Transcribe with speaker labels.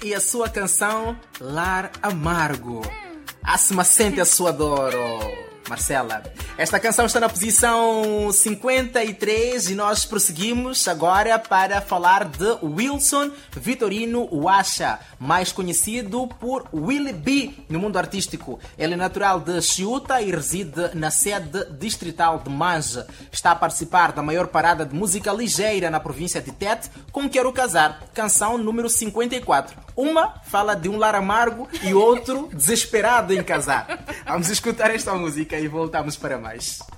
Speaker 1: e a sua canção Lar Amargo. Assuma sente a sua dor, Marcela. Esta canção está na posição 53 e nós prosseguimos agora para falar de Wilson Vitorino Wacha, mais conhecido por Willy B no mundo artístico. Ele é natural de Chiuta e reside na sede distrital de Manje. Está a participar da maior parada de música ligeira na província de Tete com Quero Casar, canção número 54. Uma fala de um lar amargo e outro desesperado em casar. Vamos escutar esta música e voltamos para mais.